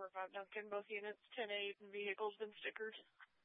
5 Duncan. Both units 10-8 and vehicles been stickered.